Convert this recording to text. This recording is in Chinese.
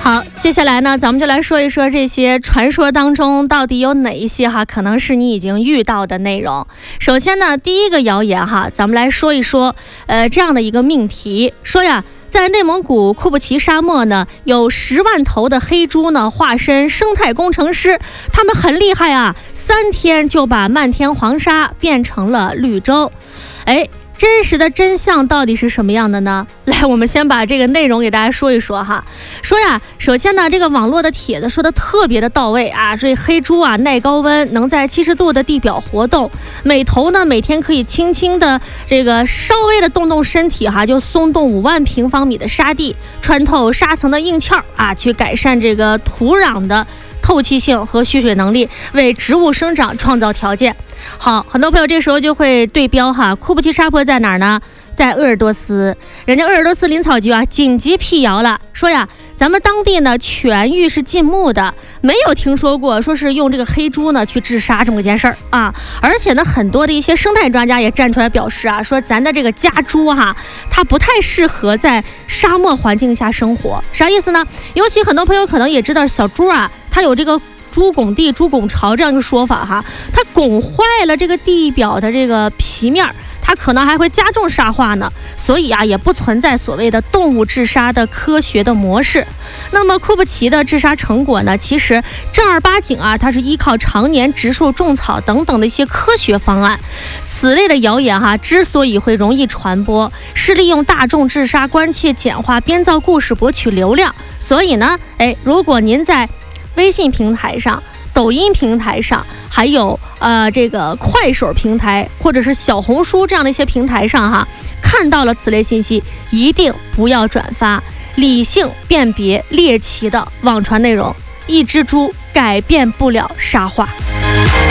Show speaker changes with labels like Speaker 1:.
Speaker 1: 好，接下来呢，咱们就来说一说这些传说当中到底有哪一些可能是你已经遇到的内容。首先呢，第一个谣言咱们来说一说，这样的一个命题，说呀，在内蒙古库布齐沙漠呢，有10万头的黑猪呢，化身生态工程师，他们很厉害啊，3天就把漫天黄沙变成了绿洲。真实的真相到底是什么样的呢？来，我们先把这个内容给大家说一说哈。说呀，首先呢，这个网络的帖子说的特别的到位啊，这黑猪啊耐高温，能在70度的地表活动，每头呢每天可以轻轻的这个稍微的动动身体就松动5万平方米的沙地，穿透沙层的硬壳啊，去改善这个土壤的透气性和蓄水能力，为植物生长创造条件。好，很多朋友这时候就会对标库布齐沙漠在哪儿呢？在鄂尔多斯，人家鄂尔多斯林草局紧急辟谣了，说呀，咱们当地呢全域是禁牧的，没有听说过说是用这个黑猪呢去治沙这么一件事儿啊。而且呢，很多的一些生态专家也站出来表示说咱的这个家猪它不太适合在沙漠环境下生活。啥意思呢？尤其很多朋友可能也知道，小猪它有这个猪拱地、猪拱巢这样一个说法它拱坏了这个地表的这个皮面，它可能还会加重沙化呢。所以也不存在所谓的动物治沙的科学的模式。那么库布齐的治沙成果呢，其实正儿八经它是依靠常年植树种草等等的一些科学方案。此类的谣言之所以会容易传播，是利用大众治沙关切简化编造故事博取流量。所以呢，如果您在微信平台上、抖音平台上，还有这个快手平台或者是小红书这样的一些平台上看到了此类信息，一定不要转发，理性辨别猎奇的网传内容。一只猪改变不了沙化。